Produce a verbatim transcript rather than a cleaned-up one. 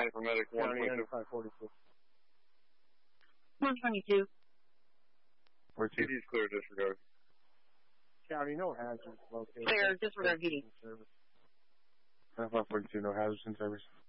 County for medic, one twenty-two. five forty-two. one twenty-two. P D's clear, disregard. County, no hazards located. Clear, disregard P D. Service. five forty-two, no hazards in service.